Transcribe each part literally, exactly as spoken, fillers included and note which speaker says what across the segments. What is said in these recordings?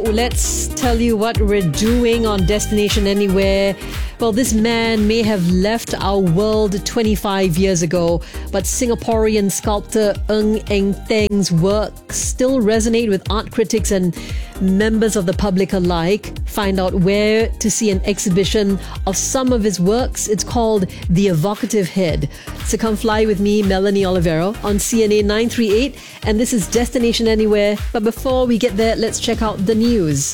Speaker 1: let's tell you what we're doing on Destination Anywhere. Well, this man may have left our world twenty-five years ago, but Singaporean sculptor Ng Eng Teng's work still resonate with art critics and members of the public alike. Find out where to see an exhibition of some of his works. It's called The Evocative Head. So come fly with me, Melanie Olivero, on C N A nine three eight, and this is Destination Anywhere. But before we get there, let's check out the news.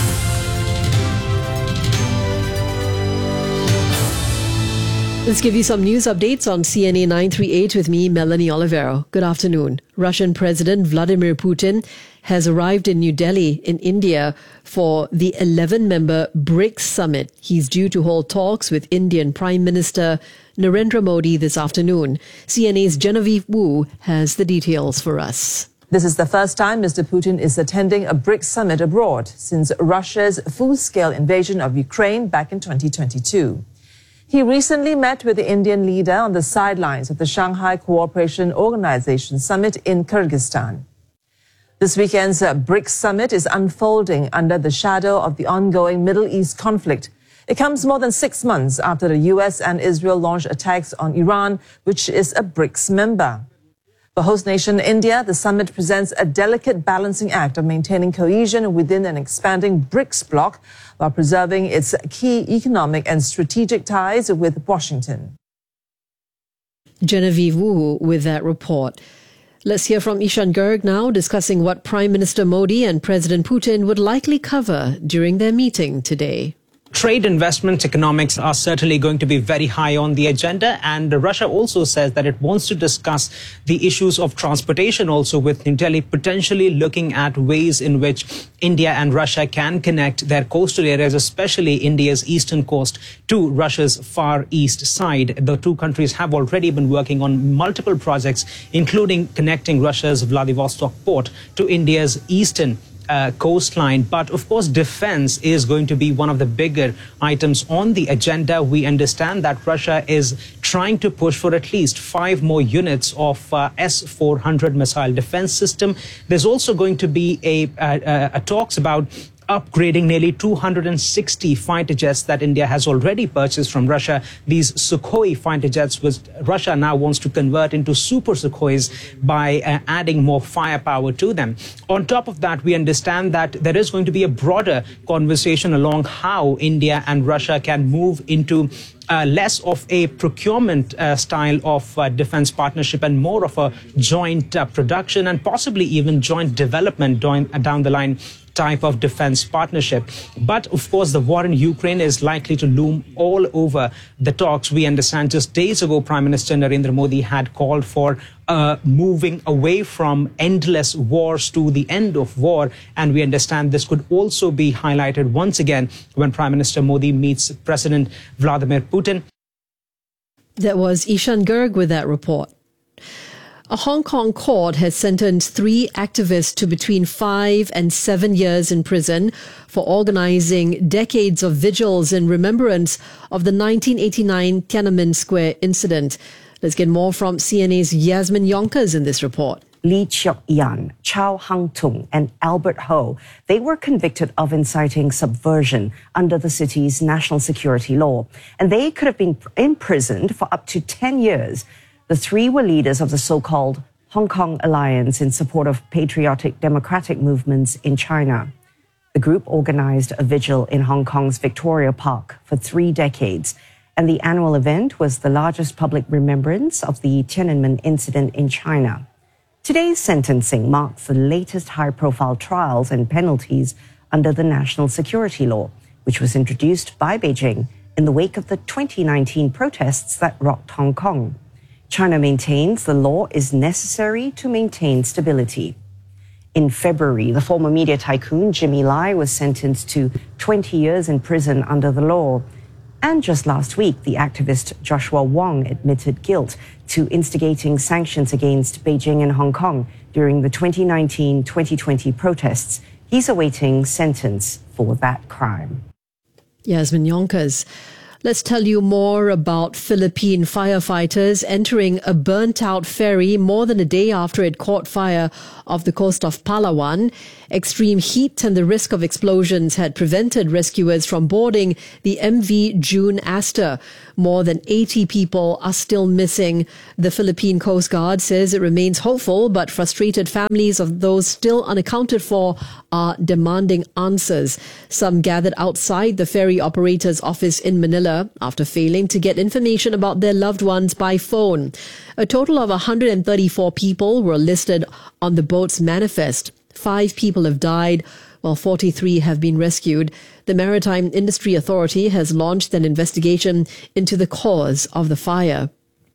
Speaker 1: Let's give you some news updates on C N A nine three eight with me, Melanie Olivero. Good afternoon. Russian President Vladimir Putin has arrived in New Delhi in India for the eleven-member BRICS summit. He's due to hold talks with Indian Prime Minister Narendra Modi this afternoon. C N A's Genevieve Wu has the details for us.
Speaker 2: This is the first time Mister Putin is attending a BRICS summit abroad since Russia's full-scale invasion of Ukraine back in twenty twenty-two. He recently met with the Indian leader on the sidelines of the Shanghai Cooperation Organization summit in Kyrgyzstan. This weekend's BRICS summit is unfolding under the shadow of the ongoing Middle East conflict. It comes more than six months after the U S and Israel launched attacks on Iran, which is a BRICS member. For host nation India, the summit presents a delicate balancing act of maintaining cohesion within an expanding BRICS bloc while preserving its key economic and strategic ties with Washington.
Speaker 1: Genevieve Wu with that report. Let's hear from Ishan Garg now, discussing what Prime Minister Modi and President Putin would likely cover during their meeting today.
Speaker 3: Trade, investment, economics are certainly going to be very high on the agenda, and Russia also says that it wants to discuss the issues of transportation also with New Delhi, potentially looking at ways in which India and Russia can connect their coastal areas, especially India's eastern coast, to Russia's far east side. The two countries have already been working on multiple projects, including connecting Russia's Vladivostok port to India's eastern Uh, coastline. But of course, defense is going to be one of the bigger items on the agenda. We understand that Russia is trying to push for at least five more units of uh, S four hundred missile defense system. There's also going to be a, a, a talks about upgrading nearly two hundred sixty fighter jets that India has already purchased from Russia. These Sukhoi fighter jets, which Russia now wants to convert into Super Sukhois by uh, adding more firepower to them. On top of that, we understand that there is going to be a broader conversation along how India and Russia can move into Uh, less of a procurement uh, style of uh, defense partnership and more of a joint uh, production and possibly even joint development down, uh, down the line type of defense partnership. But of course, the war in Ukraine is likely to loom all over the talks. We understand just days ago, Prime Minister Narendra Modi had called for uh, moving away from endless wars to the end of war. And we understand this could also be highlighted once again when Prime Minister Modi meets President Vladimir Putin.
Speaker 1: That was Ishan Garg with that report. A Hong Kong court has sentenced three activists to between five and seven years in prison for organizing decades of vigils in remembrance of the nineteen eighty-nine Tiananmen Square incident. Let's get more from C N A's Yasmin Yonkers in this report.
Speaker 4: Lee Cheok Yan, Chow Hang Tung, and Albert Ho, they were convicted of inciting subversion under the city's national security law, and they could have been imprisoned for up to ten years. The three were leaders of the so-called Hong Kong Alliance in support of patriotic democratic movements in China. The group organized a vigil in Hong Kong's Victoria Park for three decades, and the annual event was the largest public remembrance of the Tiananmen incident in China. Today's sentencing marks the latest high-profile trials and penalties under the national security law, which was introduced by Beijing in the wake of the twenty nineteen protests that rocked Hong Kong. China maintains the law is necessary to maintain stability. In February, the former media tycoon Jimmy Lai was sentenced to twenty years in prison under the law. And just last week, the activist Joshua Wong admitted guilt to instigating sanctions against Beijing and Hong Kong during the twenty nineteen twenty twenty protests. He's awaiting sentence for that crime.
Speaker 1: Yasmin Yonkers. Let's tell you more about Philippine firefighters entering a burnt-out ferry more than a day after it caught fire off the coast of Palawan. Extreme heat and the risk of explosions had prevented rescuers from boarding the M V June Aster. More than eighty people are still missing. The Philippine Coast Guard says it remains hopeful, but frustrated families of those still unaccounted for are demanding answers. Some gathered outside the ferry operator's office in Manila after failing to get information about their loved ones by phone. A total of one hundred thirty-four people were listed on the boat's manifest. Five people have died, while forty-three have been rescued. The Maritime Industry Authority has launched an investigation into the cause of the fire.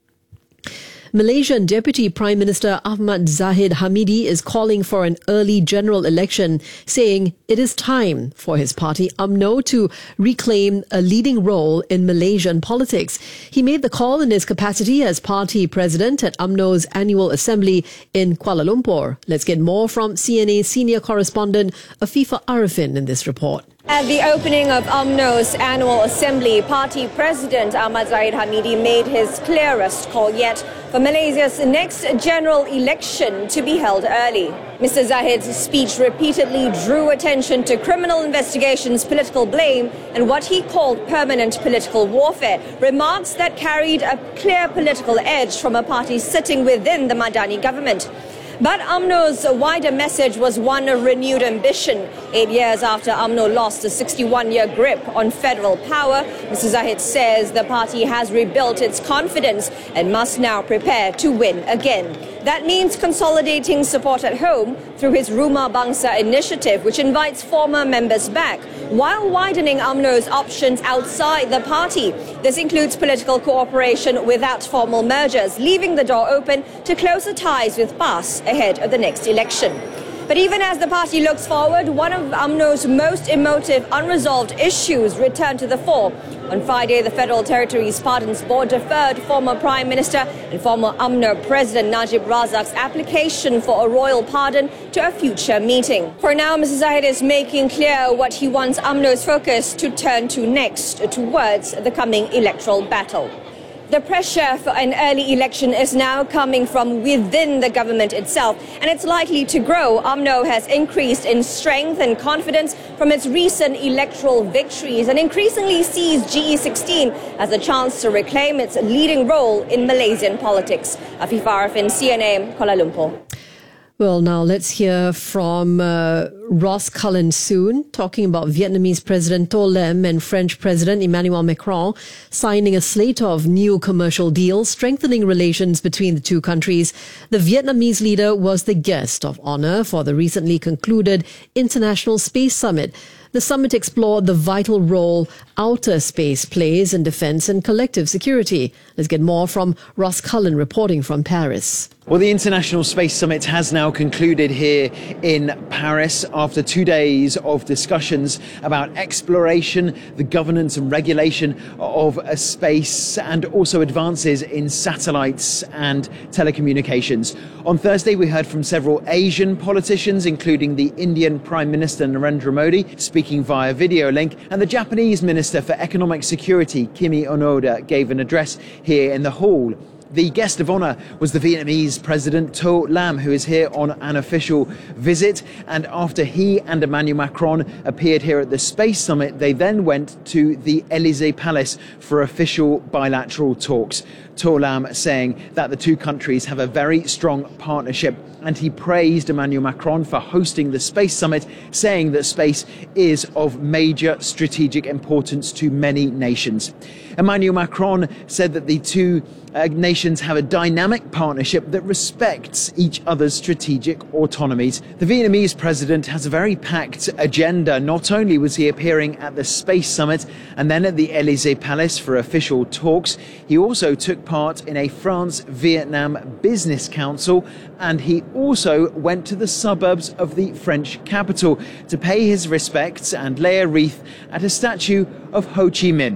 Speaker 1: Malaysian Deputy Prime Minister Ahmad Zahid Hamidi is calling for an early general election, saying it is time for his party U M N O to reclaim a leading role in Malaysian politics. He made the call in his capacity as party president at U M N O's annual assembly in Kuala Lumpur. Let's get more from C N A senior correspondent Afifa Arifin in this report.
Speaker 5: At the opening of U M N O's annual assembly, party president Ahmad Zahid Hamidi made his clearest call yet for Malaysia's next general election to be held early. Mister Zahid's speech repeatedly drew attention to criminal investigations, political blame, and what he called permanent political warfare, remarks that carried a clear political edge from a party sitting within the Madani government. But U M N O's wider message was one of renewed ambition. Eight years after U M N O lost a sixty-one-year grip on federal power, Mister Zahid says the party has rebuilt its confidence and must now prepare to win again. That means consolidating support at home through his Rumah Bangsa initiative, which invites former members back, while widening U M N O's options outside the party. This includes political cooperation without formal mergers, leaving the door open to closer ties with P A S ahead of the next election. But even as the party looks forward, one of U M N O's most emotive unresolved issues returned to the fore. On Friday, the Federal Territories Pardons Board deferred former Prime Minister and former U M N O President Najib Razak's application for a royal pardon to a future meeting. For now, Mister Zahid is making clear what he wants U M N O's focus to turn to next, towards the coming electoral battle. The pressure for an early election is now coming from within the government itself, and it's likely to grow. U M N O has increased in strength and confidence from its recent electoral victories and increasingly sees G E sixteen as a chance to reclaim its leading role in Malaysian politics. Afifa Arifin, C N A, Kuala Lumpur.
Speaker 1: Well, now let's hear from uh, Ross Cullen soon, talking about Vietnamese President Tô Lâm and French President Emmanuel Macron signing a slate of new commercial deals, strengthening relations between the two countries. The Vietnamese leader was the guest of honor for the recently concluded International Space Summit. The summit explored the vital role outer space plays in defense and collective security. Let's get more from Ross Cullen reporting from Paris.
Speaker 6: Well, the International Space Summit has now concluded here in Paris after two days of discussions about exploration, the governance and regulation of space, and also advances in satellites and telecommunications. On Thursday, we heard from several Asian politicians, including the Indian Prime Minister Narendra Modi, speaking via video link, and the Japanese Minister for Economic Security, Kimi Onoda, gave an address here in the hall. The guest of honour was the Vietnamese President Tô Lâm, who is here on an official visit. And after he and Emmanuel Macron appeared here at the Space Summit, they then went to the Élysée Palace for official bilateral talks. Tô Lâm saying that the two countries have a very strong partnership, and he praised Emmanuel Macron for hosting the Space Summit, saying that space is of major strategic importance to many nations. Emmanuel Macron said that the two uh, nations have a dynamic partnership that respects each other's strategic autonomies. The Vietnamese president has a very packed agenda. Not only was he appearing at the Space Summit and then at the Élysée Palace for official talks, he also took part in a France-Vietnam Business Council, and he also went to the suburbs of the French capital to pay his respects and lay a wreath at a statue of Ho Chi Minh.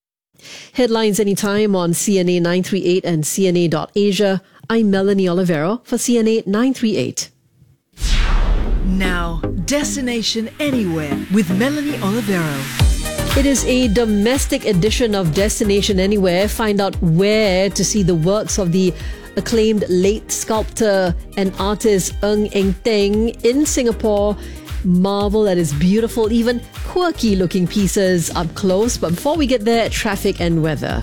Speaker 1: Headlines anytime on C N A nine three eight and C N A dot Asia. I'm Melanie Olivero for C N A nine three eight.
Speaker 7: Now, Destination Anywhere with Melanie Olivero.
Speaker 1: It is a domestic edition of Destination Anywhere. Find out where to see the works of the acclaimed late sculptor and artist Ng Eng Teng in Singapore. Marvel at his beautiful, even quirky looking pieces up close. But before we get there, traffic and weather.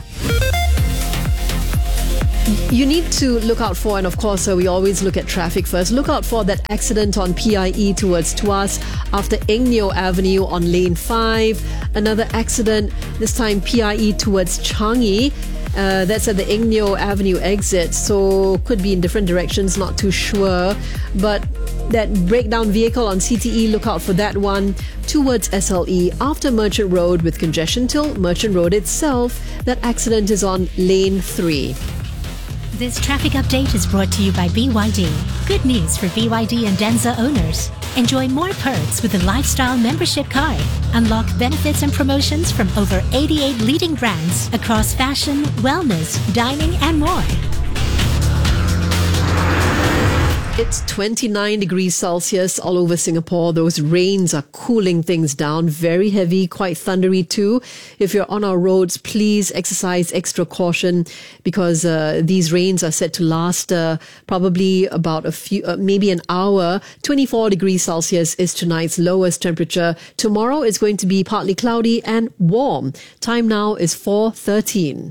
Speaker 1: You need to look out for, and of course, uh, we always look at traffic first. Look out for that accident on P I E towards Tuas after Eng Neo Avenue on lane five. Another accident, this time P I E towards Changi. Uh, that's at the Eng Neo Avenue exit, so could be in different directions, not too sure. But that breakdown vehicle on C T E, look out for that one. Towards S L E after Merchant Road with congestion till Merchant Road itself. That accident is on lane three.
Speaker 7: This traffic update is brought to you by B Y D. Good news for B Y D and Denza owners. Enjoy more perks with the Lifestyle Membership Card. Unlock benefits and promotions from over eighty-eight leading brands across fashion, wellness, dining, and more.
Speaker 1: It's twenty-nine degrees Celsius all over Singapore. Those rains are cooling things down. Very heavy, quite thundery too. If you're on our roads, please exercise extra caution because uh, these rains are set to last uh, probably about a few, uh, maybe an hour. twenty-four degrees Celsius is tonight's lowest temperature. Tomorrow is going to be partly cloudy and warm. Time now is four thirteen.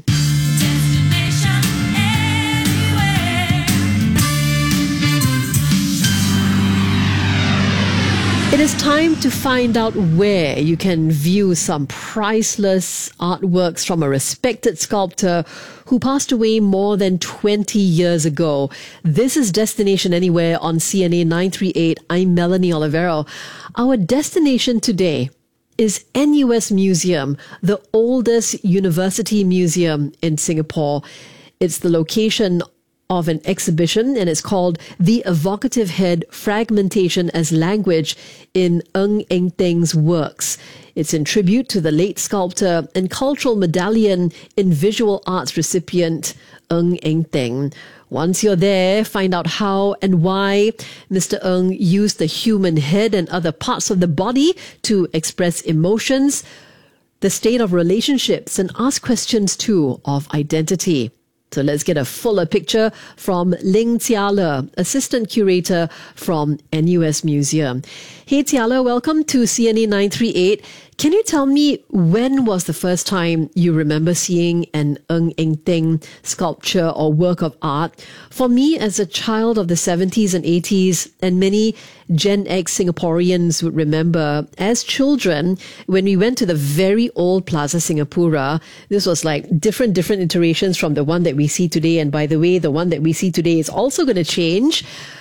Speaker 1: It is time to find out where you can view some priceless artworks from a respected sculptor who passed away more than twenty years ago. This is Destination Anywhere on C N A nine thirty-eight. I'm Melanie Olivero. Our destination today is N U S Museum, the oldest university museum in Singapore. It's the location of an exhibition, and it's called The Evocative Head, Fragmentation as Language in Ng Eng Teng's Works. It's in tribute to the late sculptor and cultural medallion in visual arts recipient Ng Eng Teng. Once you're there, find out how and why Mister Ng used the human head and other parts of the body to express emotions, the state of relationships, and ask questions too of identity. So let's get a fuller picture from Ling Tia Le, Assistant Curator from N U S Museum. Hey Tia Le, welcome to C N A nine thirty-eight. Can you tell me when was the first time you remember seeing an Ng Eng Teng sculpture or work of art? For me, as a child of the seventies and eighties, and many Gen X Singaporeans would remember, as children, when we went to the very old Plaza Singapura, this was like different, different iterations from the one that we see today. And by the way, the one that we see today is also going to change.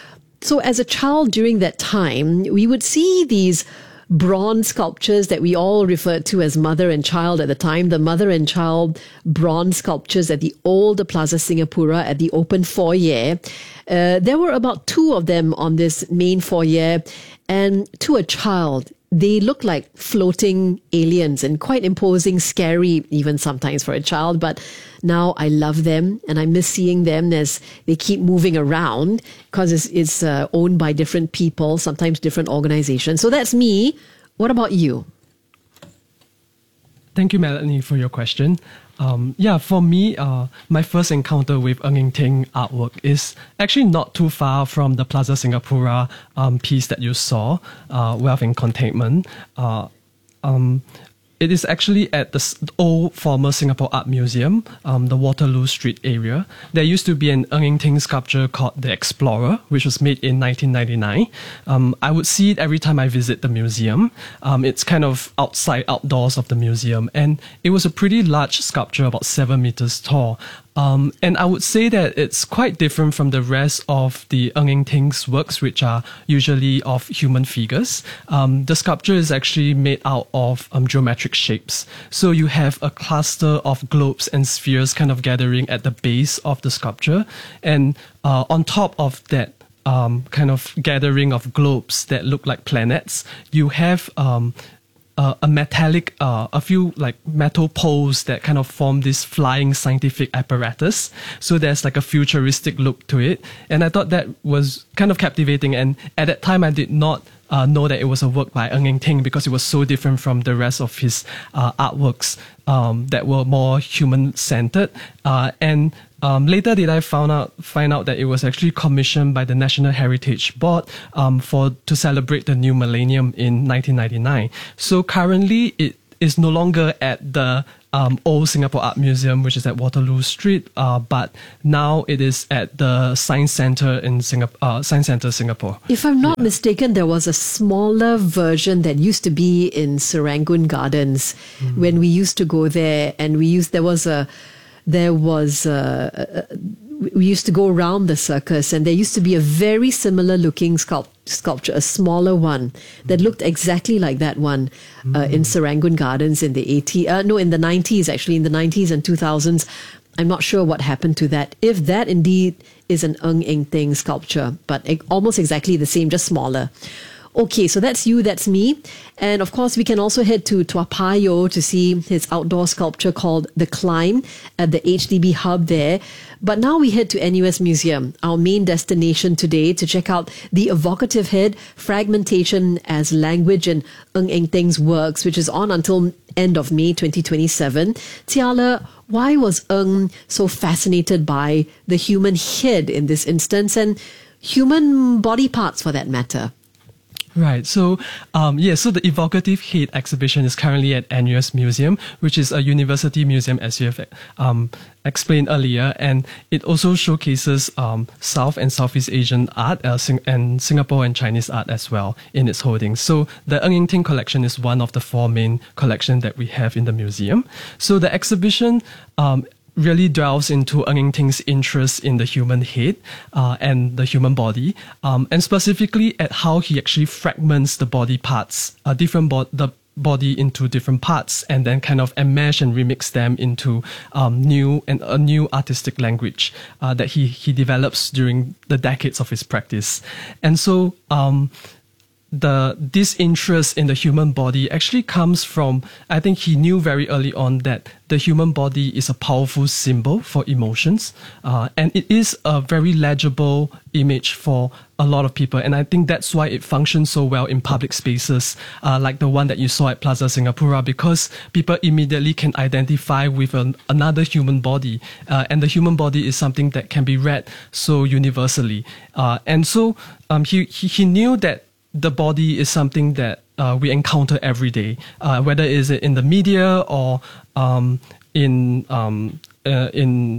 Speaker 1: So as a child during that time, we would see these bronze sculptures that we all referred to as mother and child at the time, the mother and child bronze sculptures at the old Plaza Singapura at the open foyer. Uh, there were about two of them on this main foyer, and to a child, they look like floating aliens and quite imposing, scary even sometimes for a child. But now I love them and I miss seeing them as they keep moving around because it's, it's uh, owned by different people, sometimes different organizations. So that's me. What about you?
Speaker 8: Thank you, Melanie, for your question. Um, yeah, for me, uh, my first encounter with Ng Eng Teng artwork is actually not too far from the Plaza Singapura um, piece that you saw, uh, Wealth and Containment. Uh, um, It is actually at the old former Singapore Art Museum, um, the Waterloo Street area. There used to be an Ng Eng Teng sculpture called The Explorer, which was made in nineteen ninety-nine. Um, I would see it every time I visit the museum. Um, it's kind of outside, outdoors of the museum. And it was a pretty large sculpture, about seven meters tall. Um, and I would say that it's quite different from the rest of the Ng Eng Teng's works, which are usually of human figures. Um, the sculpture is actually made out of um, geometric shapes. So you have a cluster of globes and spheres kind of gathering at the base of the sculpture. And uh, on top of that um, kind of gathering of globes that look like planets, you have um, uh, a metallic, uh, a few like metal poles that kind of form this flying scientific apparatus. So there's like a futuristic look to it. And I thought that was kind of captivating. And at that time, I did not uh, know that it was a work by Ng Eng Teng because it was so different from the rest of his uh, artworks um, that were more human-centered. Uh, and Um, later did I found out find out that it was actually commissioned by the National Heritage Board um, for to celebrate the new millennium in nineteen ninety-nine. So currently it is no longer at the um, old Singapore Art Museum, which is at Waterloo Street, uh, but now it is at the Science Centre in Singapore. Uh, Science Centre Singapore.
Speaker 1: If I'm not yeah. mistaken, there was a smaller version that used to be in Serangoon Gardens mm. when we used to go there, and we used there was a. There was, uh, uh, we used to go around the circus, and there used to be a very similar looking sculpt- sculpture, a smaller one that looked exactly like that one uh, mm. in Serangoon Gardens in the eighties, uh, no, in the nineties, actually, in the nineties and two thousands. I'm not sure what happened to that. If that indeed is an Ng Eng Teng sculpture, but almost exactly the same, just smaller. Okay, so that's you, that's me. And of course, we can also head to Toa Payoh to see his outdoor sculpture called The Climb at the H D B hub there. But now we head to N U S Museum, our main destination today, to check out the evocative head, Fragmentation as Language in Ng Eng Teng's works, which is on until end of May twenty twenty-seven. Tiala, why was Ng so fascinated by the human head in this instance, and human body parts for that matter?
Speaker 8: Right. So, um, yeah, so the Evocative Head exhibition is currently at N U S Museum, which is a university museum, as you have um, explained earlier. And it also showcases um, South and Southeast Asian art uh, sing- and Singapore and Chinese art as well in its holdings. So the Ng Eng Teng collection is one of the four main collections that we have in the museum. So the exhibition um, really delves into Ng Eng Teng's interest in the human head uh, and the human body, um, and specifically at how he actually fragments the body parts, uh, different bo- the body into different parts, and then kind of enmesh and remix them into um, new and a new artistic language uh, that he he develops during the decades of his practice. And so um, the this interest in the human body actually comes from, I think he knew very early on that the human body is a powerful symbol for emotions, uh, and it is a very legible image for a lot of people, and I think that's why it functions so well in public spaces uh, like the one that you saw at Plaza Singapura, because people immediately can identify with an, another human body, uh, and the human body is something that can be read so universally, uh, and so um, he, he he knew that the body is something that uh, we encounter every day, uh, whether is it in the media or um, in um, uh, in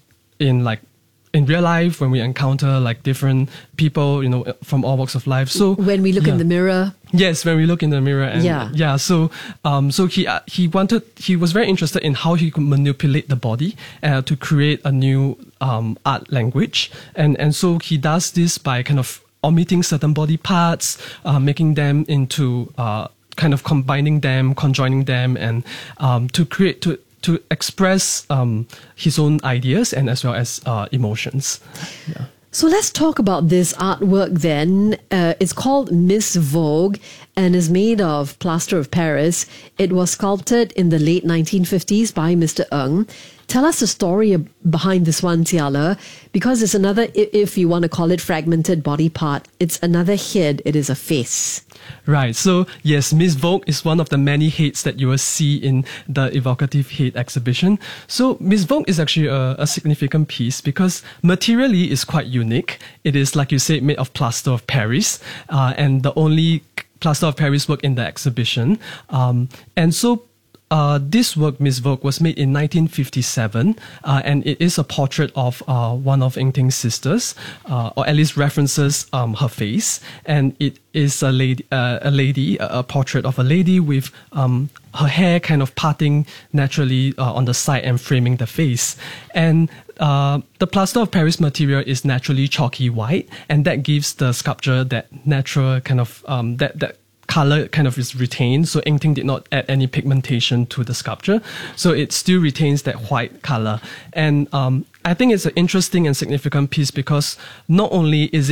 Speaker 8: in like in real life when we encounter like different people, you know, from all walks of life. So
Speaker 1: when we look
Speaker 8: yeah.
Speaker 1: in the mirror.
Speaker 8: Yes, when we look in the mirror, and
Speaker 1: yeah,
Speaker 8: yeah. So, um, so he uh, he wanted he was very interested in how he could manipulate the body uh, to create a new um, art language, and and so he does this by kind of omitting certain body parts, uh, making them into uh, kind of combining them, conjoining them, and um, to create to to express um, his own ideas and as well as uh, emotions. Yeah.
Speaker 1: So let's talk about this artwork then. Uh, it's called Miss Vogue and is made of plaster of Paris. It was sculpted in the late nineteen fifties by Mister Ng. Tell us the story behind this one, Tiala, because it's another, if you want to call it fragmented body part, it's another head, it is a face.
Speaker 8: Right. So yes, Miss Vogue is one of the many heads that you will see in the Evocative Head exhibition. So Miss Vogue is actually a, a significant piece because materially it's quite unique. It is, like you said, made of plaster of Paris, uh, and the only plaster of Paris work in the exhibition. Um, and so Uh, this work, Miss Vogue, was made in nineteen fifty-seven, uh, and it is a portrait of uh, one of Ng Teng's sisters, uh, or at least references um, her face. And it is a lady, uh, a lady, a portrait of a lady with um, her hair kind of parting naturally uh, on the side and framing the face. And uh, the plaster of Paris material is naturally chalky white, and that gives the sculpture that natural kind of um, that that. color kind of is retained, so Ng Teng did not add any pigmentation to the sculpture, so it still retains that white color. And um, I think it's an interesting and significant piece because not only is it a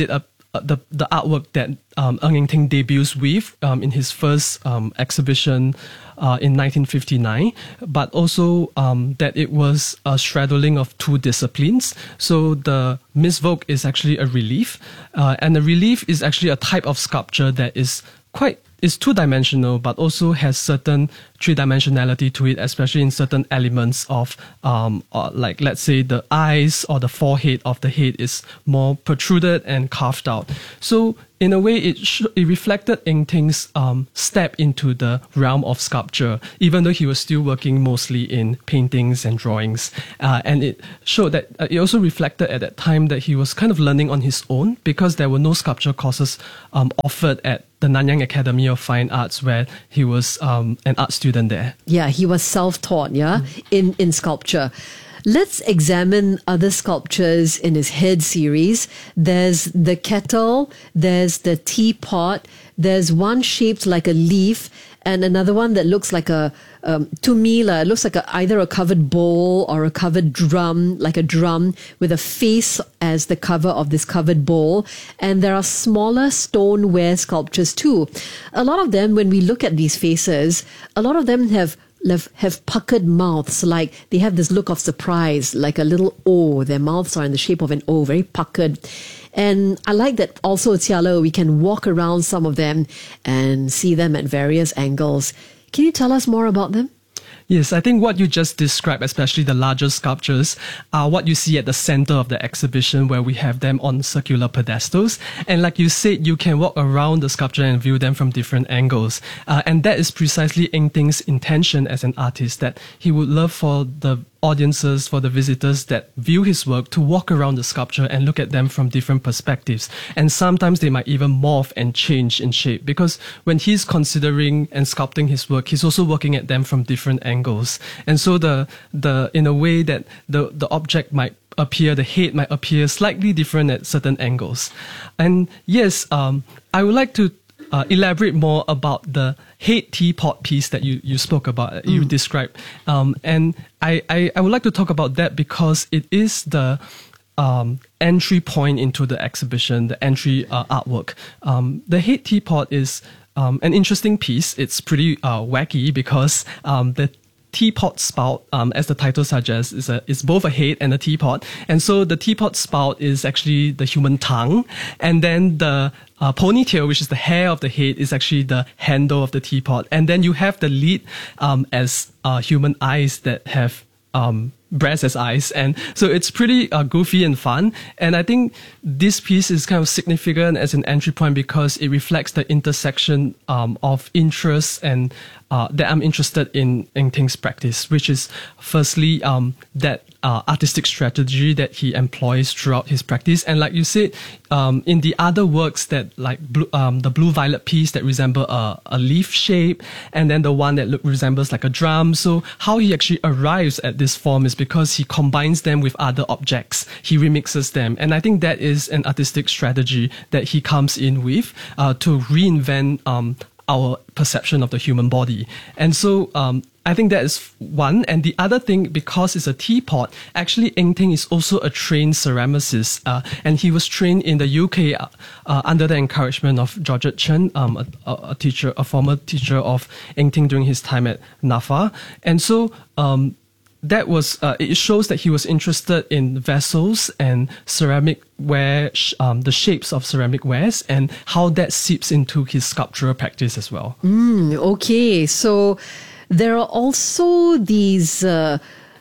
Speaker 8: the the artwork that um, Ng Eng Teng debuts with um, in his first um, exhibition uh, in nineteen fifty-nine, but also um, that it was a straddling of two disciplines. So the Miss Vogue is actually a relief, uh, and the relief is actually a type of sculpture that is quite is two-dimensional, but also has certain three-dimensionality to it, especially in certain elements of, um, uh, like, let's say, the eyes or the forehead of the head is more protruded and carved out. So, in a way, it sh- it reflected Ng Teng's um, step into the realm of sculpture, even though he was still working mostly in paintings and drawings. Uh, and it showed that uh, it also reflected at that time that he was kind of learning on his own, because there were no sculpture courses um, offered at the Nanyang Academy of Fine Arts, where he was um, an art student there.
Speaker 1: Yeah, he was self-taught, yeah, mm. in, in sculpture. Let's examine other sculptures in his head series. There's the kettle, there's the teapot, there's one shaped like a leaf, and another one that looks like a, um, to me, like, it looks like a, either a covered bowl or a covered drum, like a drum with a face as the cover of this covered bowl. And there are smaller stoneware sculptures too. A lot of them, when we look at these faces, a lot of them have Have, have puckered mouths, like they have this look of surprise, like a little O. Their mouths are in the shape of an O, very puckered. And I like that also, Tialo, we can walk around some of them and see them at various angles. Can you tell us more about them?
Speaker 8: Yes, I think what you just described, especially the larger sculptures, are what you see at the center of the exhibition, where we have them on circular pedestals. And like you said, you can walk around the sculpture and view them from different angles. Uh, and that is precisely Ng Teng's intention as an artist, that he would love for the audiences, for the visitors that view his work, to walk around the sculpture and look at them from different perspectives. And sometimes they might even morph and change in shape, because when he's considering and sculpting his work, he's also working at them from different angles. And so the the in a way that the, the object might appear, the head might appear slightly different at certain angles. And yes, um, I would like to Uh, elaborate more about the head teapot piece that you, you spoke about, mm. you described. Um, and I, I, I would like to talk about that because it is the um, entry point into the exhibition, the entry uh, artwork. Um, the head teapot is um, an interesting piece. It's pretty uh, wacky because um, the teapot spout, um, as the title suggests, is a is both a head and a teapot. And so the teapot spout is actually the human tongue, and then the uh, ponytail, which is the hair of the head, is actually the handle of the teapot. And then you have the lid um, as uh, human eyes that have um, breasts as eyes. And so it's pretty uh, goofy and fun. And I think this piece is kind of significant as an entry point because it reflects the intersection um, of interests and uh, that I'm interested in Ng Teng's practice, which is firstly um, that uh, artistic strategy that he employs throughout his practice. And like you said, um, in the other works that like blue, um, the blue violet piece that resemble a, a leaf shape, and then the one that look, resembles like a drum. So how he actually arrives at this form is because he combines them with other objects. He remixes them. And I think that is an artistic strategy that he comes in with uh, to reinvent um, our perception of the human body. And so um, I think that is one. And the other thing, because it's a teapot, actually Ng Teng is also a trained ceramicist. Uh, and he was trained in the U K uh, uh, under the encouragement of Georgette Chen, um, a, a teacher, a former teacher of Ng Teng during his time at NAFA. And so um, that was, uh, it shows that he was interested in vessels and ceramic ware, um, the shapes of ceramic wares, and how that seeps into his sculptural practice as well.
Speaker 1: Mm, okay, so there are also these uh,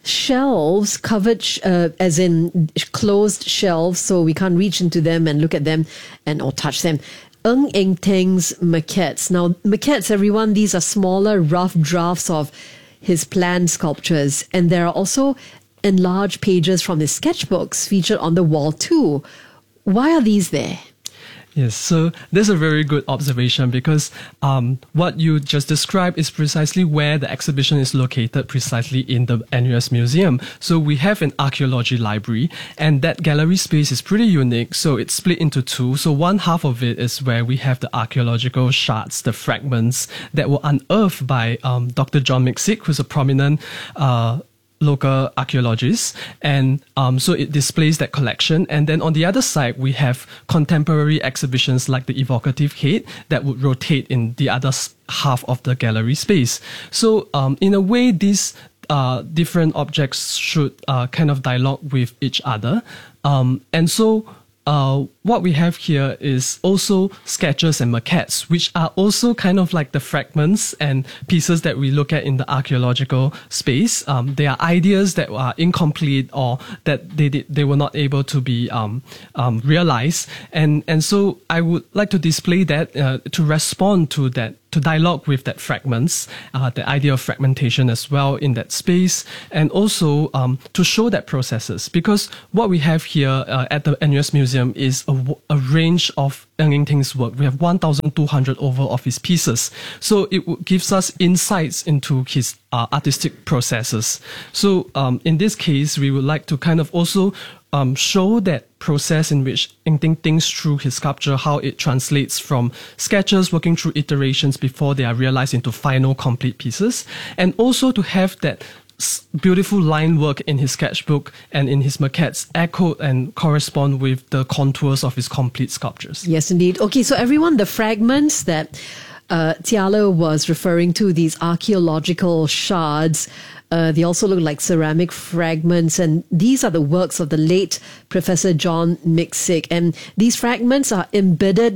Speaker 1: shelves covered, sh- uh, as in closed shelves, so we can't reach into them and look at them and or touch them. Ng Eng Teng's maquettes. Now, maquettes, everyone, these are smaller, rough drafts of his planned sculptures, and there are also enlarged pages from his sketchbooks featured on the wall too. Why are these there?
Speaker 8: Yes, so that's a very good observation because um, what you just described is precisely where the exhibition is located, precisely in the N U S Museum. So we have an archaeology library, and that gallery space is pretty unique. So it's split into two. So one half of it is where we have the archaeological shards, the fragments that were unearthed by um, Doctor John McSick, who's a prominent uh, local archaeologists. And um, so it displays that collection. And then on the other side, we have contemporary exhibitions like the Evocative Head that would rotate in the other half of the gallery space. So um, in a way, these uh, different objects should uh, kind of dialogue with each other. Um, and so Uh, what we have here is also sketches and maquettes, which are also kind of like the fragments and pieces that we look at in the archaeological space. Um, they are ideas that are incomplete or that they did, they were not able to be um, um, realized. And, and so I would like to display that uh, to respond to that, to dialogue with that fragments, uh, the idea of fragmentation as well in that space, and also um, to show that processes. Because what we have here uh, at the N U S Museum is a, a range of Ng Eng Teng's work. We have one thousand two hundred over of his pieces. So it w- gives us insights into his uh, artistic processes. So um, in this case, we would like to kind of also Um, show that process in which Ng Teng thinks through his sculpture, how it translates from sketches, working through iterations before they are realized into final complete pieces, and also to have that s- beautiful line work in his sketchbook and in his maquettes echo and correspond with the contours of his complete sculptures.
Speaker 1: Yes, indeed. Okay, so everyone, the fragments that uh, Tiala was referring to, these archaeological shards, Uh, they also look like ceramic fragments, and these are the works of the late Professor John Miksic. And these fragments are embedded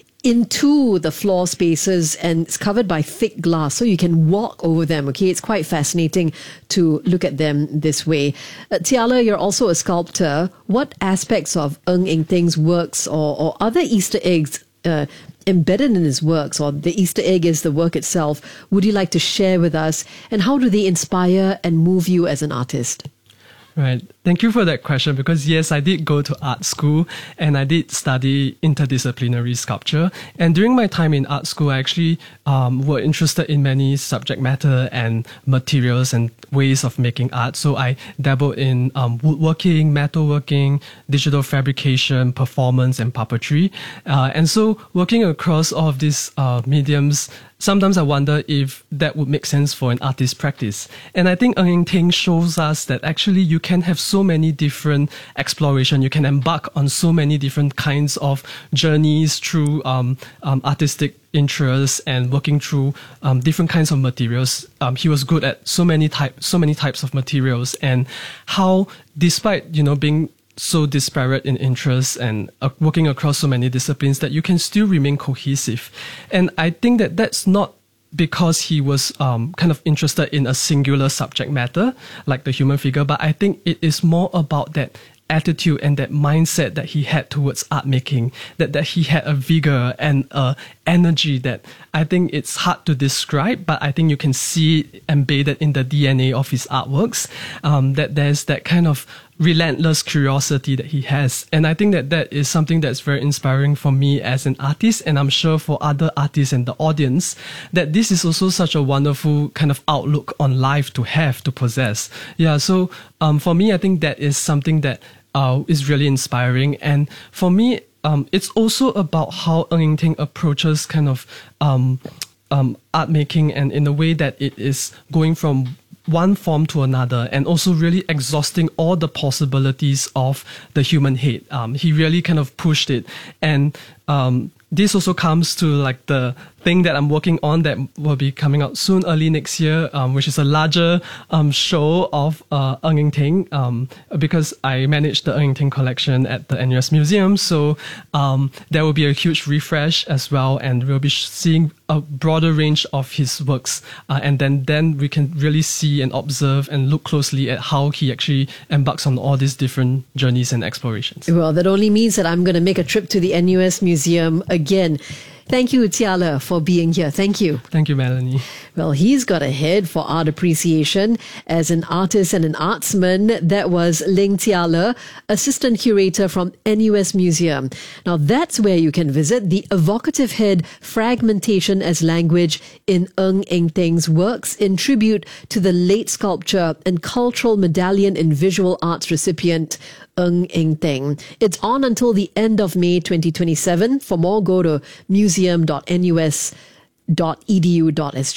Speaker 1: into the floor spaces and it's covered by thick glass, so you can walk over them. Okay, it's quite fascinating to look at them this way. Uh, Tiala, you're also a sculptor. What aspects of Ng Eng Teng's works or, or other Easter eggs uh, embedded in his works, or the Easter egg is the work itself, would you like to share with us? And how do they inspire and move you as an artist?
Speaker 8: Right. Thank you for that question, because yes, I did go to art school and I did study interdisciplinary sculpture. And during my time in art school, I actually um, were interested in many subject matter and materials and ways of making art. So I dabbled in um, woodworking, metalworking, digital fabrication, performance, and puppetry. Uh, and so working across all of these uh, mediums, sometimes I wonder if that would make sense for an artist's practice. And I think Ng Eng Teng shows us that actually you can have so many different exploration. You can embark on so many different kinds of journeys through um, um, artistic interests and working through um, different kinds of materials. Um, he was good at so many type, so many types of materials, and how, despite you know being so disparate in interests and uh, working across so many disciplines, that you can still remain cohesive. And I think that that's not because he was um, kind of interested in a singular subject matter, like the human figure, but I think it is more about that attitude and that mindset that he had towards art making, that, that he had a vigor and a energy that I think it's hard to describe, but I think you can see it embedded in the D N A of his artworks, um, that there's that kind of relentless curiosity that he has. And I think that that is something that's very inspiring for me as an artist, and I'm sure for other artists and the audience, that this is also such a wonderful kind of outlook on life to have, to possess. Yeah, so um, for me, I think that is something that uh, is really inspiring. And for me, um, it's also about how Ng Eng Teng approaches kind of um, um, art making, and in a way that it is going from one form to another, and also really exhausting all the possibilities of the human head. Um, he really kind of pushed it. And um, this also comes to like the thing that I'm working on that will be coming out soon, early next year, um, which is a larger um, show of uh, Ng Eng Teng, um, because I manage the Ng Eng Teng collection at the N U S Museum. So um, there will be a huge refresh as well, and we'll be seeing a broader range of his works. Uh, and then, then we can really see and observe and look closely at how he actually embarks on all these different journeys and explorations.
Speaker 1: Well, that only means that I'm going to make a trip to the N U S Museum again. Thank you, Tiala, for being here. Thank you.
Speaker 8: Thank you, Melanie.
Speaker 1: Well, he's got a head for art appreciation. As an artist and an artsman, that was Ling Tiala, assistant curator from N U S Museum. Now, that's where you can visit the evocative head Fragmentation as Language in Ng Eng Teng's works in tribute to the late sculpture and cultural medallion in visual arts recipient Ng Eng Teng. It's on until the end of May twenty twenty-seven. For more, go to museum dot n u s dot e d u dot s g.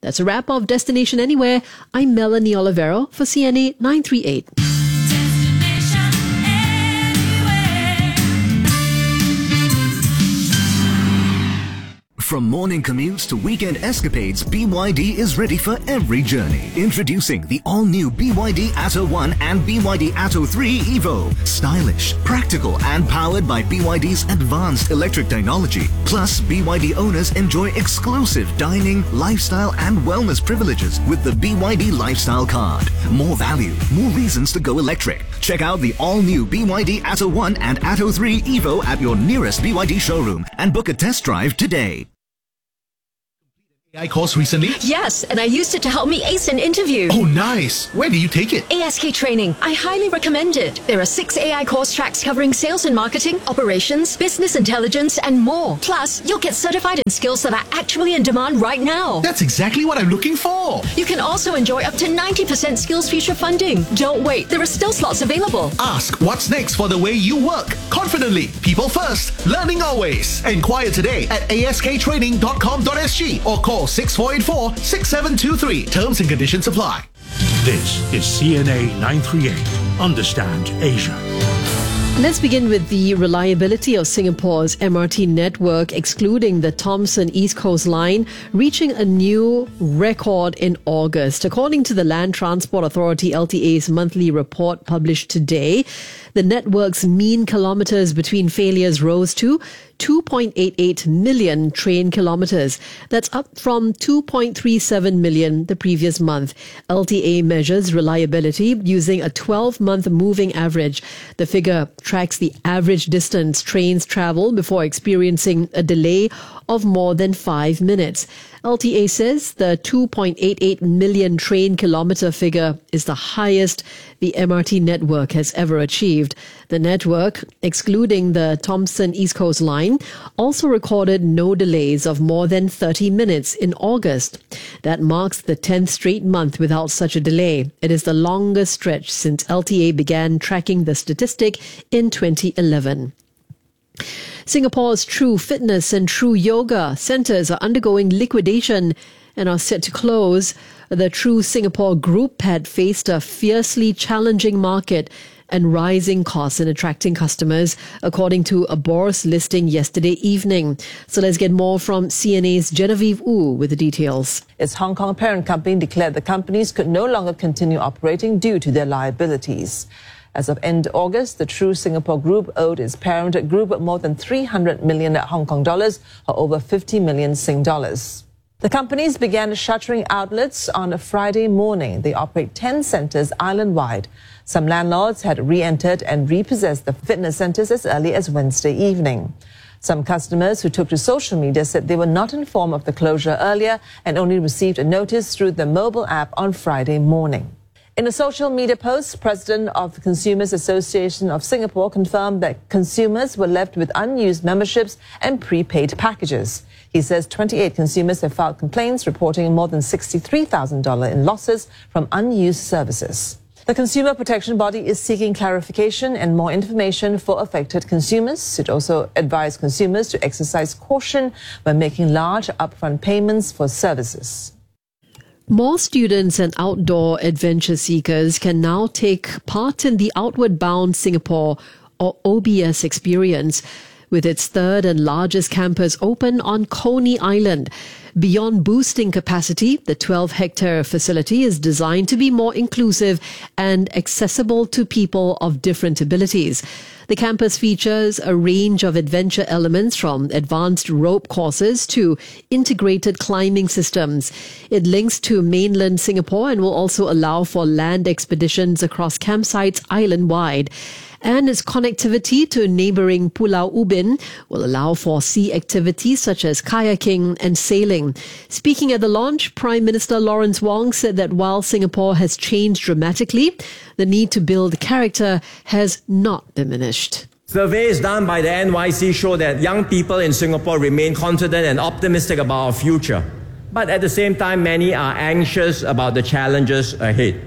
Speaker 1: That's a wrap of Destination Anywhere. I'm Melanie Olivero for C N A nine three eight.
Speaker 9: From morning commutes to weekend escapades, B Y D is ready for every journey. Introducing the all-new B Y D Atto one and B Y D Atto three Evo. Stylish, practical and powered by B Y D's advanced electric technology. Plus, B Y D owners enjoy exclusive dining, lifestyle and wellness privileges with the B Y D Lifestyle Card. More value, more reasons to go electric. Check out the all-new B Y D Atto one and Atto three Evo at your nearest B Y D showroom and book a test drive today.
Speaker 10: A I course recently?
Speaker 11: Yes, and I used it to help me ace an interview.
Speaker 10: Oh, nice. Where did you take it?
Speaker 11: A S K Training. I highly recommend it. There are six A I course tracks covering sales and marketing, operations, business intelligence, and more. Plus, you'll get certified in skills that are actually in demand right now.
Speaker 10: That's exactly what I'm looking for.
Speaker 11: You can also enjoy up to ninety percent Skills Future funding. Don't wait. There are still slots available.
Speaker 10: Ask what's next for the way you work. Confidently. People first. Learning always. Enquire today at A S K training dot com dot S G or call six four eight four, six seven two three. Terms and conditions apply.
Speaker 12: This is C N A nine three eight. Understand Asia.
Speaker 1: Let's begin with the reliability of Singapore's M R T network, excluding the Thomson East Coast Line, reaching a new record in August. According to the Land Transport Authority L T A's monthly report published today, the network's mean kilometres between failures rose to two point eight eight million train kilometres. That's up from two point three seven million the previous month. L T A measures reliability using a twelve-month moving average. The figure tracks the average distance trains travel before experiencing a delay of more than five minutes. L T A says the two point eight eight million train kilometre figure is the highest the M R T network has ever achieved. The network, excluding the Thomson East Coast Line, also recorded no delays of more than thirty minutes in August. That marks the tenth straight month without such a delay. It is the longest stretch since L T A began tracking the statistic in twenty eleven. Singapore's True Fitness and True Yoga centres are undergoing liquidation and are set to close. The True Singapore Group had faced a fiercely challenging market and rising costs in attracting customers, according to a bourse listing yesterday evening. So let's get more from C N A's Genevieve Wu with the details.
Speaker 2: Its Hong Kong parent company declared the companies could no longer continue operating due to their liabilities. As of end August, the True Singapore Group owed its parent group more than three hundred million Hong Kong dollars, or over fifty million Sing dollars. The companies began shuttering outlets on a Friday morning. They operate ten centres island-wide. Some landlords had re-entered and repossessed the fitness centres as early as Wednesday evening. Some customers who took to social media said they were not informed of the closure earlier and only received a notice through the mobile app on Friday morning. In a social media post, President of the Consumers Association of Singapore confirmed that consumers were left with unused memberships and prepaid packages. He says twenty-eight consumers have filed complaints reporting more than sixty-three thousand dollars in losses from unused services. The consumer protection body is seeking clarification and more information for affected consumers. It also advised consumers to exercise caution when making large upfront payments for services.
Speaker 1: More students and outdoor adventure seekers can now take part in the Outward Bound Singapore, or O B S, experience, with its third and largest campus open on Coney Island. Beyond boosting capacity, the twelve-hectare facility is designed to be more inclusive and accessible to people of different abilities. The campus features a range of adventure elements, from advanced rope courses to integrated climbing systems. It links to mainland Singapore and will also allow for land expeditions across campsites island-wide. And its connectivity to neighbouring Pulau Ubin will allow for sea activities such as kayaking and sailing. Speaking at the launch, Prime Minister Lawrence Wong said that while Singapore has changed dramatically, the need to build character has not diminished.
Speaker 13: Surveys done by the N Y C show that young people in Singapore remain confident and optimistic about our future. But at the same time, many are anxious about the challenges ahead.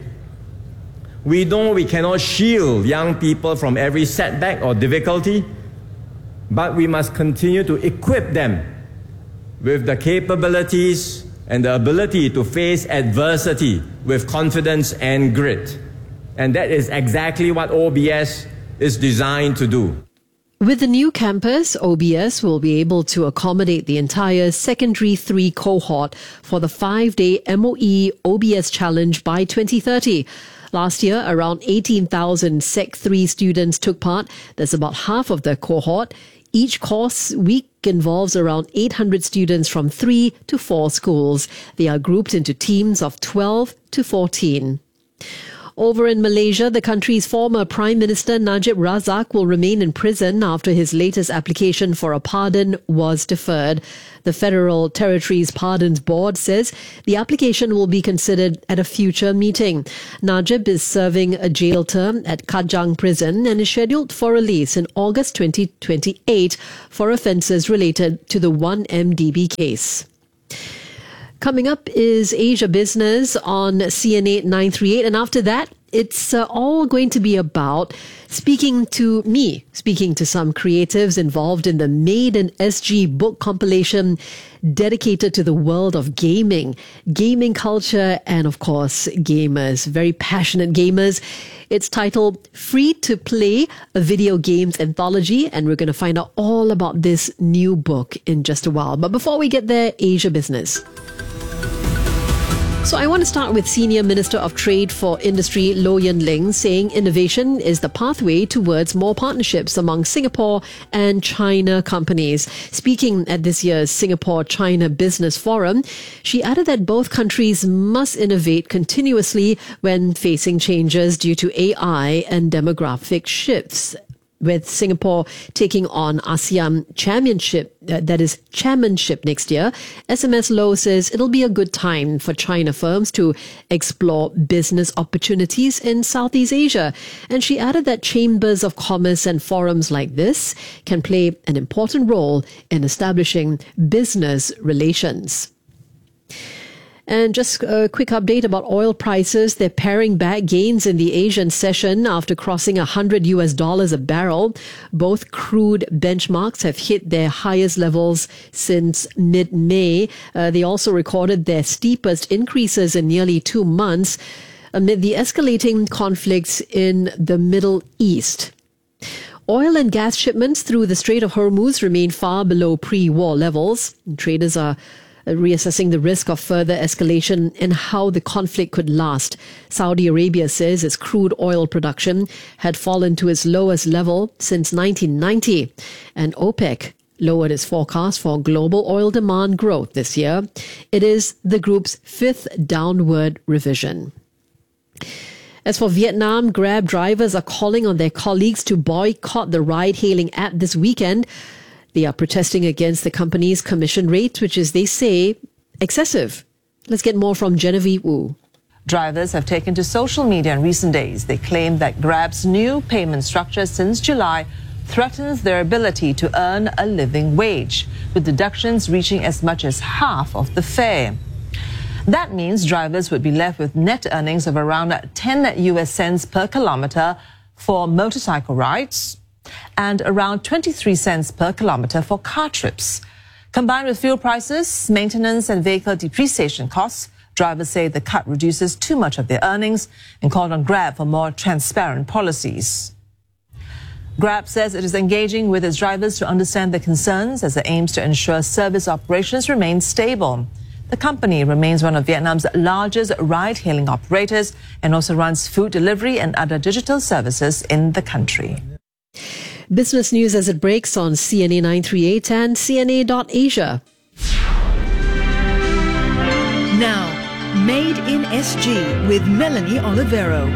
Speaker 13: We know we cannot shield young people from every setback or difficulty, but we must continue to equip them with the capabilities and the ability to face adversity with confidence and grit. And that is exactly what O B S is designed to do.
Speaker 1: With the new campus, O B S will be able to accommodate the entire Secondary three cohort for the five-day M O E O B S Challenge by twenty thirty. Last year, around eighteen thousand Sec three students took part. That's about half of the cohort. Each course week involves around eight hundred students from three to four schools. They are grouped into teams of twelve to fourteen. Over in Malaysia, the country's former Prime Minister Najib Razak will remain in prison after his latest application for a pardon was deferred. The Federal Territories Pardons Board says the application will be considered at a future meeting. Najib is serving a jail term at Kajang Prison and is scheduled for release in August twenty twenty-eight for offences related to the one M D B case. Coming up is Asia Business on C N A nine thirty-eight, and after that, it's uh, all going to be about speaking to me, speaking to some creatives involved in the Made in S G book compilation dedicated to the world of gaming, gaming culture, and of course, gamers, very passionate gamers. It's titled Free to Play, a video games anthology, and we're going to find out all about this new book in just a while. But before we get there, Asia Business. So I want to start with Senior Minister of Trade for Industry, Loh Yen Ling, saying innovation is the pathway towards more partnerships among Singapore and China companies. Speaking at this year's Singapore-China Business Forum, she added that both countries must innovate continuously when facing changes due to A I and demographic shifts. With Singapore taking on ASEAN championship, uh, that is chairmanship next year, S M S Loh says it'll be a good time for China firms to explore business opportunities in Southeast Asia. And she added that chambers of commerce and forums like this can play an important role in establishing business relations. And just a quick update about oil prices. They're paring back gains in the Asian session after crossing one hundred U S dollars a barrel. Both crude benchmarks have hit their highest levels since mid-May. Uh, they also recorded their steepest increases in nearly two months amid the escalating conflicts in the Middle East. Oil and gas shipments through the Strait of Hormuz remain far below pre-war levels. Traders are reassessing the risk of further escalation and how the conflict could last. Saudi Arabia says its crude oil production had fallen to its lowest level since nineteen ninety, and OPEC lowered its forecast for global oil demand growth this year. It is the group's fifth downward revision. As for Vietnam, Grab drivers are calling on their colleagues to boycott the ride-hailing app this weekend. They are protesting against the company's commission rate, which is, they say, excessive. Let's get more from Genevieve Wu.
Speaker 2: Drivers have taken to social media in recent days. They claim that Grab's new payment structure since July threatens their ability to earn a living wage, with deductions reaching as much as half of the fare. That means drivers would be left with net earnings of around ten U S cents per kilometer for motorcycle rides and around twenty-three cents per kilometer for car trips. Combined with fuel prices, maintenance and vehicle depreciation costs, drivers say the cut reduces too much of their earnings and called on Grab for more transparent policies. Grab says it is engaging with its drivers to understand their concerns as it aims to ensure service operations remain stable. The company remains one of Vietnam's largest ride-hailing operators and also runs food delivery and other digital services in the country.
Speaker 1: Business news as it breaks on C N A nine thirty-eight and C N A dot Asia.
Speaker 14: Now, Made in S G with Melanie Olivero.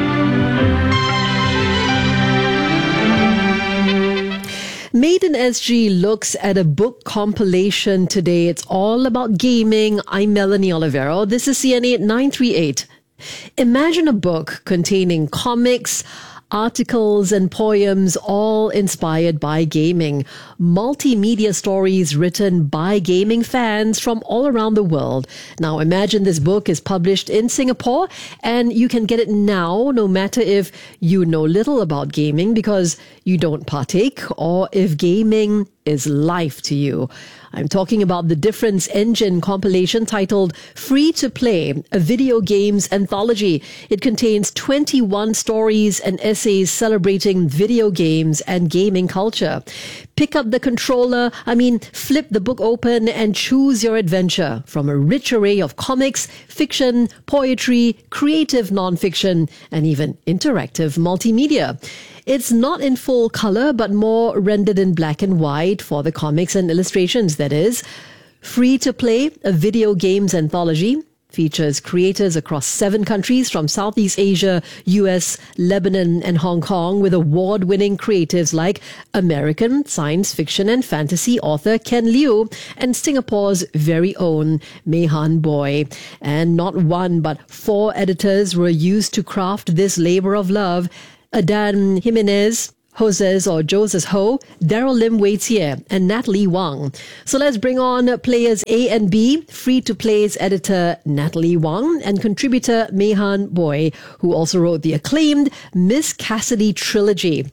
Speaker 1: Made in S G looks at a book compilation today. It's all about gaming. I'm Melanie Olivero. This is C N A nine thirty-eight. Imagine a book containing comics, articles and poems, all inspired by gaming. Multimedia stories written by gaming fans from all around the world. Now imagine this book is published in Singapore and you can get it now no matter if you know little about gaming because you don't partake or if gaming is life to you. I'm talking about the Difference Engine compilation titled Free to Play, a video games anthology. It contains twenty-one stories and essays celebrating video games and gaming culture. Pick up the controller, I mean, flip the book open and choose your adventure from a rich array of comics, fiction, poetry, creative non-fiction, and even interactive multimedia. It's not in full color, but more rendered in black and white for the comics and illustrations, that is. Free to Play, a video games anthology, features creators across seven countries from Southeast Asia, U S, Lebanon, and Hong Kong, with award-winning creatives like American science fiction and fantasy author Ken Liu and Singapore's very own Mei Han Boy. And not one, but four editors were used to craft this labor of love. Adan Jimenez, Joses or Joses Ho, Daryl Lim Wei Tie, and Natalie Wang. So let's bring on players A and B, Free to Play's editor Natalie Wang and contributor Mei Han Boy, who also wrote the acclaimed Miss Cassidy trilogy.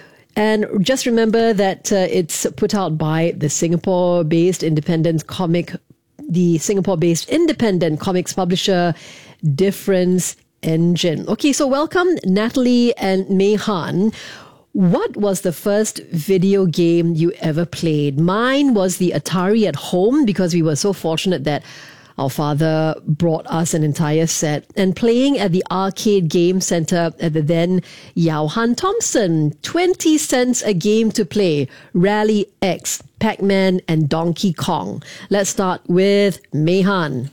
Speaker 1: And just remember that uh, it's put out by the Singapore-based independent comic, the Singapore-based independent comics publisher Difference Engine. Okay, so welcome Natalie and Mei Han. What was the first video game you ever played? Mine was the Atari at home because we were so fortunate that our father brought us an entire set. And playing at the Arcade Game Centre at the then Yao Han Thompson. twenty cents a game to play. Rally X, Pac-Man and Donkey Kong. Let's start with Mei Han.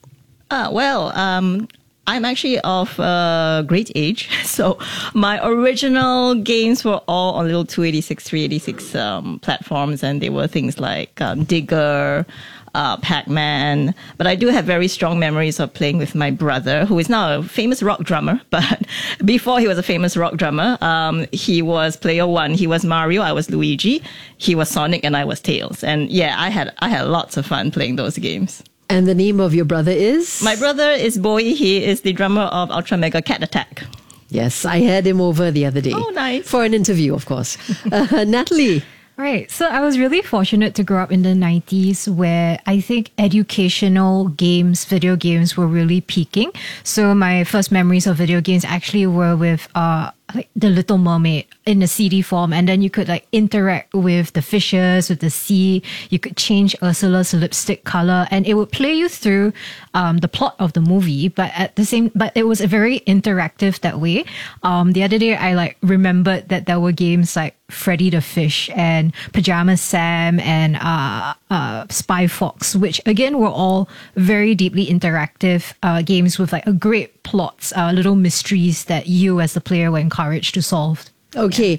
Speaker 15: Uh, well, um... I'm actually of a great age, so my original games were all on little two eighty-six, three eighty-six um, platforms, and they were things like um, Digger, uh, Pac-Man. But I do have very strong memories of playing with my brother, who is now a famous rock drummer. But before he was a famous rock drummer, um, he was player one. He was Mario, I was Luigi. He was Sonic, and I was Tails. And yeah, I had I had lots of fun playing those games.
Speaker 1: And the name of your brother is?
Speaker 15: My brother is Boy. He is the drummer of Ultra Mega Cat Attack.
Speaker 1: Yes, I had him over the other day.
Speaker 15: Oh, nice.
Speaker 1: For an interview, of course. Uh, Natalie.
Speaker 16: Right. So I was really fortunate to grow up in the nineties where I think educational games, video games were really peaking. So my first memories of video games actually were with uh, like The Little Mermaid in a C D form. And then you could like interact with the fishes, with the sea. You could change Ursula's lipstick color and it would play you through um, the plot of the movie. But at the same, but it was very interactive that way. Um, the other day I like remembered that there were games like Freddy the Fish and Pajama Sam and uh, uh, Spy Fox, which again were all very deeply interactive uh, games with like a great plots, uh, little mysteries that you as the player were encouraged to solve.
Speaker 1: Okay.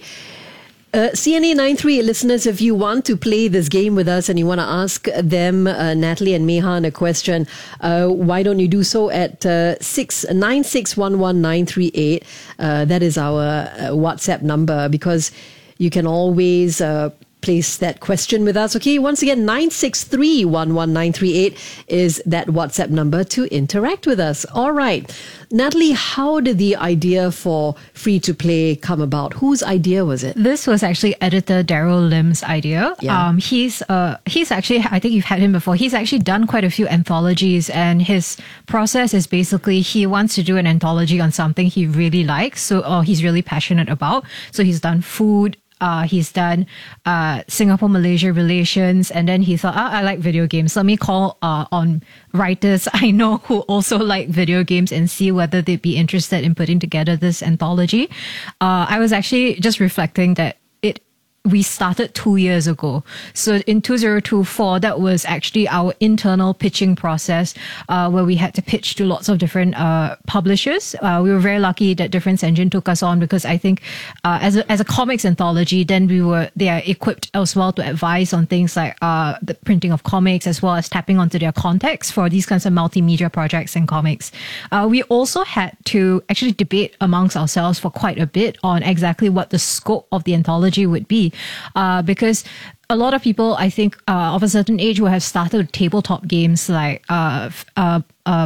Speaker 1: Uh, C N A nine three eight listeners, if you want to play this game with us and you want to ask them, uh, Natalie and Mei Han, a question, uh, why don't you do so at uh, six nine six one one nine three eight? Uh, that is our uh, WhatsApp number, because you can always uh, place that question with us. Okay, once again, nine six three one one nine three eight is that WhatsApp number to interact with us. All right. Natalie, how did the idea for Free to Play come about? Whose idea was it?
Speaker 16: This was actually editor Daryl Lim's idea.
Speaker 1: Yeah.
Speaker 16: Um, he's uh, he's actually, I think you've had him before, he's actually done quite a few anthologies, and his process is basically he wants to do an anthology on something he really likes, so or he's really passionate about. So he's done food, Uh, he's done uh, Singapore-Malaysia relations, and then he thought, ah, I like video games. Let me call uh, on writers I know who also like video games and see whether they'd be interested in putting together this anthology. Uh, I was actually just reflecting that it we started two years ago. So in two thousand twenty-four, that was actually our internal pitching process, uh, where we had to pitch to lots of different uh, publishers. Uh, we were very lucky that Difference Engine took us on, because I think uh, as a, as a comics anthology, then we were they are equipped as well to advise on things like uh, the printing of comics, as well as tapping onto their context for these kinds of multimedia projects and comics. Uh, we also had to actually debate amongst ourselves for quite a bit on exactly what the scope of the anthology would be. Uh, because a lot of people, I think, uh, of a certain age will have started with tabletop games like uh, uh, um,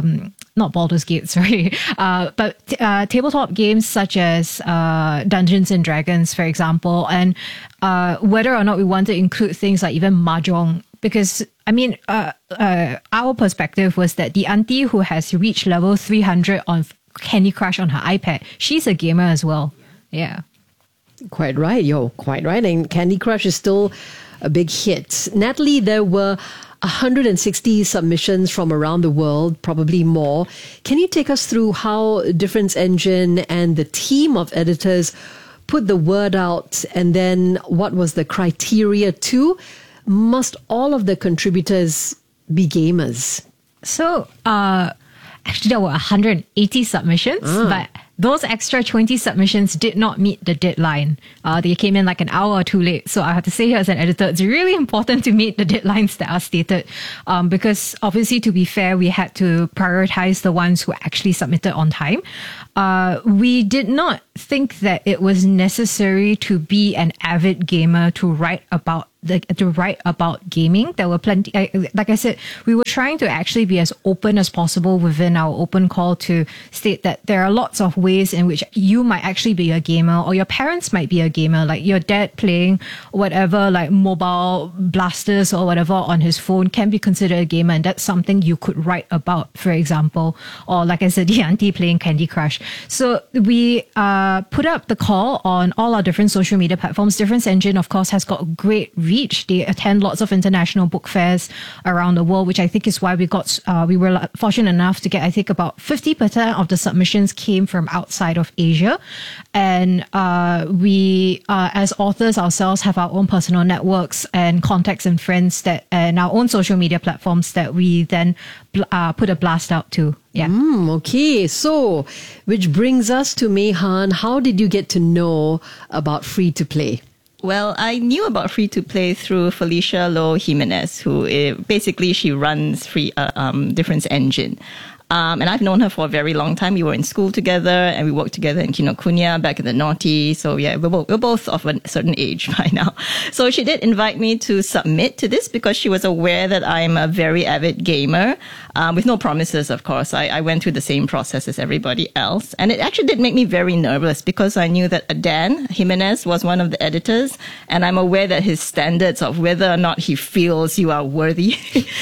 Speaker 16: not Baldur's Gate, sorry, uh, but uh, tabletop games such as uh, Dungeons and Dragons, for example, and uh, whether or not we want to include things like even Mahjong. Because, I mean, uh, uh, our perspective was that the auntie who has reached level three hundred on Candy Crush on her iPad, she's a gamer as well. Yeah.
Speaker 1: Quite right. You're quite right. And Candy Crush is still a big hit. Natalie, there were one hundred sixty submissions from around the world, probably more. Can you take us through how Difference Engine and the team of editors put the word out, and then what was the criteria too? Must all of the contributors be gamers?
Speaker 16: So, uh, actually, there were one hundred eighty submissions, ah. but those extra twenty submissions did not meet the deadline. Uh, they came in like an hour or two late. So I have to say here as an editor, it's really important to meet the deadlines that are stated. Um, because obviously, to be fair, we had to prioritize the ones who actually submitted on time. Uh, we did not think that it was necessary to be an avid gamer to write about the, to write about gaming. There were plenty, like I said, we were trying to actually be as open as possible within our open call to state that there are lots of ways in which you might actually be a gamer, or your parents might be a gamer, like your dad playing whatever, like mobile blasters or whatever on his phone can be considered a gamer, and that's something you could write about, for example. Or like I said, the auntie playing Candy Crush. So we uh, put up the call on all our different social media platforms. Difference Engine, of course, has got great reach. They attend lots of international book fairs around the world, which I think is why we got uh, we were fortunate enough to get, I think, about fifty percent of the submissions came from outside of Asia. And uh, we, uh, as authors ourselves, have our own personal networks and contacts and friends that, and our own social media platforms that we then uh, put a blast out to. Yeah.
Speaker 1: Mm, okay. So, which brings us to Mei-Han. How did you get to know about free to play?
Speaker 15: Well, I knew about free to play through Felicia Loh Jimenez, who uh, basically she runs free uh, um, Difference Engine. Um, and I've known her for a very long time. We were in school together and we worked together in Kinokuniya back in the noughties. So yeah, we're both, we're both of a certain age by now. So she did invite me to submit to this because she was aware that I'm a very avid gamer, um, with no promises, of course. I, I went through the same process as everybody else. And it actually did make me very nervous because I knew that Dan Jimenez was one of the editors. And I'm aware that his standards of whether or not he feels you are worthy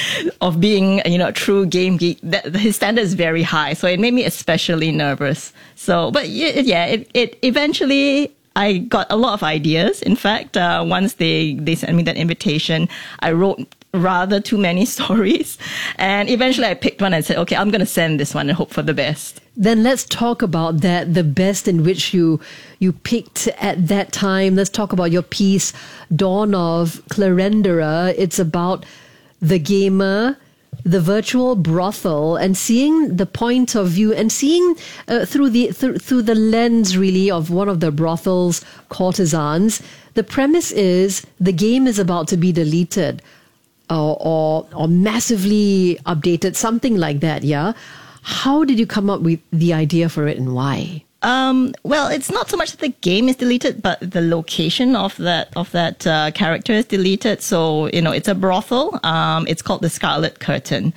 Speaker 15: of being, you know, a true game geek, that his standards is very high, so it made me especially nervous. So, but yeah, it, it eventually I got a lot of ideas. In fact, uh, once they they sent me that invitation, I wrote rather too many stories, and eventually I picked one and said, okay, I'm going to send this one and hope for the best.
Speaker 1: Then let's talk about that, the best in which you you picked at that time. Let's talk about your piece, Dawn of Clarendera. It's about the gamer, the virtual brothel, and seeing the point of view and seeing uh, through the th- through the lens really of one of the brothel's courtesans. The premise is the game is about to be deleted or or, or massively updated, something like that. Yeah. How did you come up with the idea for it, and why?
Speaker 15: Um, well, it's not so much that the game is deleted, but the location of that of that uh, character is deleted. So, you know, it's a brothel. Um, it's called the Scarlet Curtain.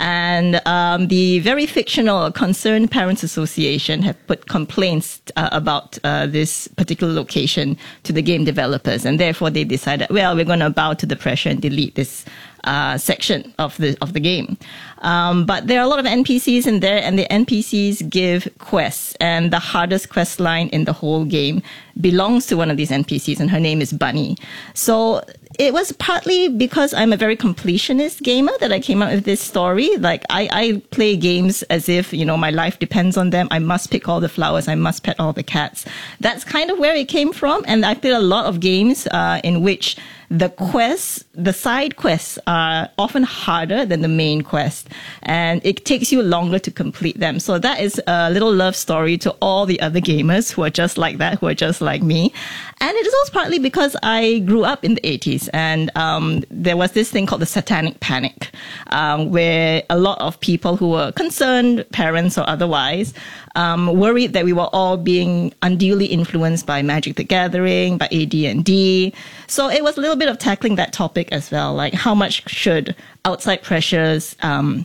Speaker 15: And um, the very fictional Concerned Parents Association have put complaints uh, about uh, this particular location to the game developers. And therefore, they decided, well, we're going to bow to the pressure and delete this uh, section of the of the game. Um, but there are a lot of N P Cs in there, and the N P Cs give quests. And the hardest quest line in the whole game belongs to one of these N P Cs, and her name is Bunny. So it was partly because I'm a very completionist gamer that I came up with this story. Like, I, I play games as if, you know, my life depends on them. I must pick all the flowers. I must pet all the cats. That's kind of where it came from. And I played a lot of games uh, in which the quests, the side quests are often harder than the main quest. And it takes you longer to complete them. So that is a little love story to all the other gamers who are just like that, who are just like me. And it is also partly because I grew up in the eighties. And um, there was this thing called the Satanic Panic, um, where a lot of people who were concerned, parents or otherwise, um, worried that we were all being unduly influenced by Magic the Gathering, by A D and D. So it was a little bit of tackling that topic as well, like how much should outside pressures um,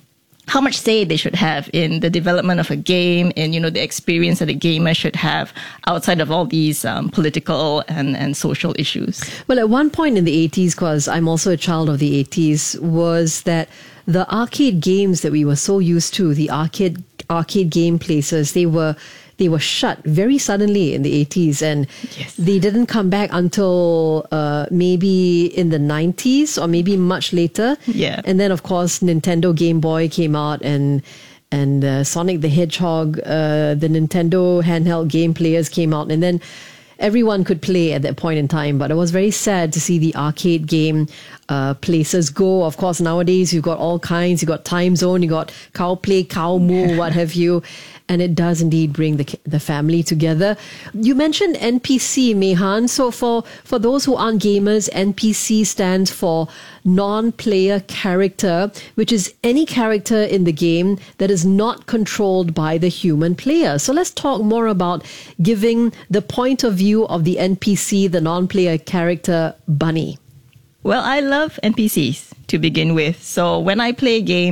Speaker 15: how much say they should have in the development of a game and, you know, the experience that a gamer should have outside of all these um, political and, and social issues.
Speaker 1: Well, at one point in the eighties, because I'm also a child of the eighties, was that the arcade games that we were so used to, the arcade arcade game places, they were they were shut very suddenly in the eighties, and yes. they didn't come back until uh, maybe in the nineties or maybe much later.
Speaker 15: Yeah.
Speaker 1: And then, of course, Nintendo Game Boy came out, and and uh, Sonic the Hedgehog, uh, the Nintendo handheld game players came out, and then everyone could play at that point in time. But it was very sad to see the arcade game uh, places go. Of course, nowadays you've got all kinds. You've got Time Zone, you've got Cow Play, Cow Moo, what have you. And it does indeed bring the the family together. You mentioned N P C, Mehan. So for, for those who aren't gamers, N P C stands for non-player character, which is any character in the game that is not controlled by the human player. So let's talk more about giving the point of view of the N P C, the non-player character, Bunny.
Speaker 15: Well, I love N P Cs to begin with. So when I play games,